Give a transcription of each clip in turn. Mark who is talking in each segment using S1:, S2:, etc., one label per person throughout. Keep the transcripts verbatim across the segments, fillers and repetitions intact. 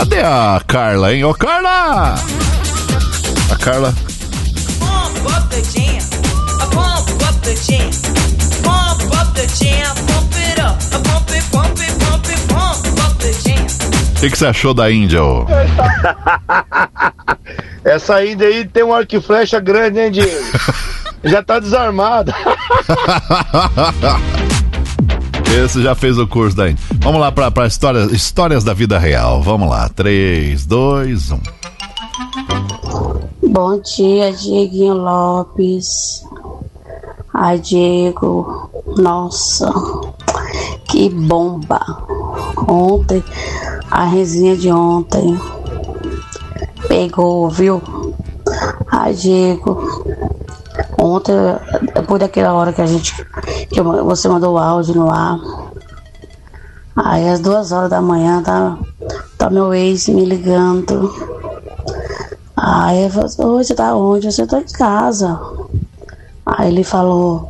S1: Cadê a Carla, hein? Ô, Carla! A Carla... O que, que você achou da Índia, ô?
S2: Essa Índia aí tem um arco e flecha grande, hein, Diego? Já tá desarmada.
S1: Esse já fez o curso da Índia. Vamos lá pra, pra histórias, histórias da vida real. Vamos lá. três, dois, um.
S3: Bom dia, Dieguinho Lopes. Ai, Diego, nossa, que bomba. Ontem, a resenha de ontem pegou, viu? Ai, Diego, ontem, depois daquela hora que a gente, que você mandou o áudio no ar, aí às duas horas da manhã tá, tá meu ex me ligando. Aí eu falei, oi, você tá onde? Você tá em casa. Aí ele falou,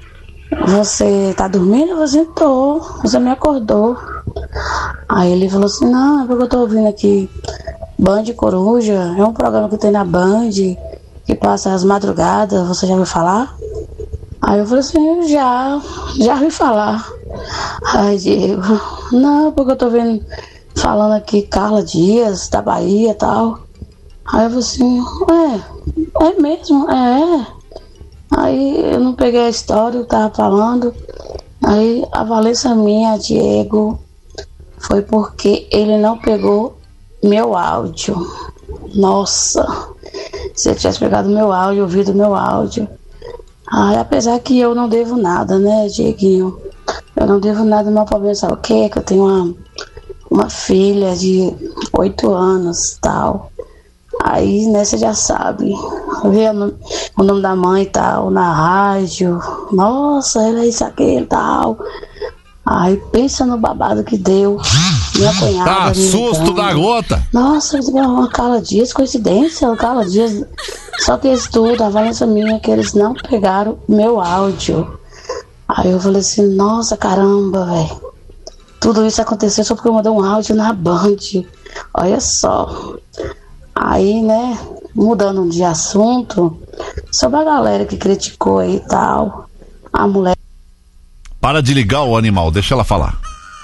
S3: você tá dormindo? Eu falei, tô, você me acordou. Aí ele falou assim, não, é porque eu tô ouvindo aqui Band Coruja, é um programa que tem na Band, que passa às madrugadas, você já ouviu falar? Aí eu falei assim, já, já ouvi falar. Aí Diego, não, porque eu tô vendo, falando aqui Carla Dias, da Bahia e tal. Aí eu falei assim, é, é mesmo, é. Aí eu não peguei a história, eu tava falando. Aí a valência minha, Diego, foi porque ele não pegou meu áudio. Nossa, se ele tivesse pegado meu áudio, ouvido meu áudio. Aí, apesar que eu não devo nada, né, Dieguinho? Eu não devo nada, meu problema, sabe o quê? Que eu tenho uma, uma filha de oito anos e tal. Aí, né, você já sabe, vê o nome da mãe e tal, na rádio, nossa, ela é isso, aquele e tal. Aí, pensa no babado que deu, minha cunhada.
S1: Tá, susto da gota.
S3: Nossa, uma Carla Dias, coincidência, uma Carla Dias. Só que isso tudo, a valência minha, que eles não pegaram meu áudio. Aí eu falei assim, nossa, caramba, velho. Tudo isso aconteceu só porque eu mandei um áudio na Band. Olha só. Aí, né, mudando de assunto, sobre a galera que criticou aí e tal, a mulher...
S1: Para de ligar o animal, deixa ela falar.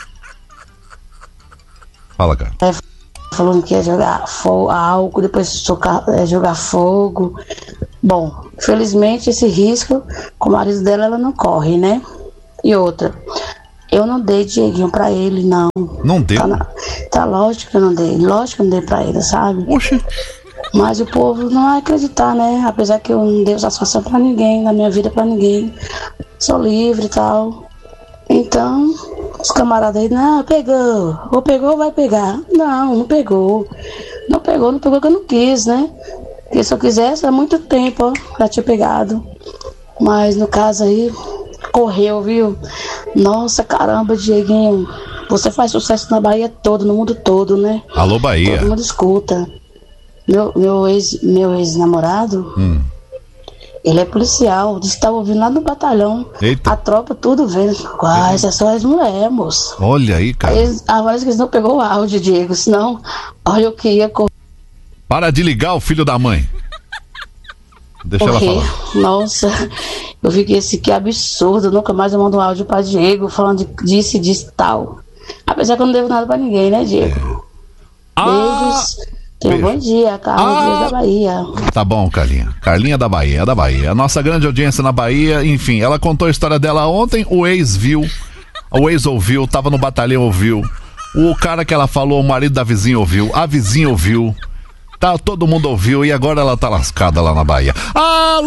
S1: Fala, cara.
S3: Falando que ia jogar fogo, álcool, depois socar, é, jogar fogo. Bom, felizmente esse risco, com o marido dela, ela não corre, né? E outra, eu não dei Dieguinho pra ele, não.
S1: Não deu?
S3: Tá, na, tá lógico que eu não dei, lógico que eu não dei pra ele, sabe?
S1: Oxi.
S3: Mas o povo não vai acreditar, né? Apesar que eu não dei satisfação pra ninguém, na minha vida pra ninguém. Sou livre e tal. Então, os camaradas aí, não, pegou. Ou pegou ou vai pegar. Não, não pegou. Não pegou, não pegou que eu não quis, né? Porque se eu quisesse, há muito tempo, ó, já tinha pegado. Mas no caso aí, correu, viu? Nossa, caramba, Dieguinho. Você faz sucesso na Bahia toda, no mundo todo, né?
S1: Alô, Bahia.
S3: Todo mundo escuta. Meu, meu, ex, meu ex-namorado, hum. ele é policial. Disse que estava ouvindo lá no batalhão.
S1: Eita.
S3: A tropa, tudo vendo. Quais, essas são as mulheres, moço.
S1: Olha aí, cara.
S3: Aí, a voz que eles não pegou o áudio, Diego. Senão, olha o que ia correr.
S1: Para de ligar o filho da mãe. Deixa ela falar.
S3: Nossa, eu fiquei assim, que absurdo. Nunca mais eu mando um áudio pra Diego falando de, disso e disso e tal. Apesar que eu não devo nada pra ninguém, né, Diego?
S1: É.
S3: Beijos.
S1: Ah,
S3: tenha um bom dia, Carla ah, Dias da Bahia.
S1: Tá bom, Carlinha. Carlinha da Bahia, é da Bahia. A nossa grande audiência na Bahia, enfim, ela contou a história dela ontem, o ex viu, o ex ouviu, tava no batalhão, ouviu. O cara que ela falou, o marido da vizinha ouviu, a vizinha ouviu. Tá, todo mundo ouviu e agora ela tá lascada lá na Bahia. Ah!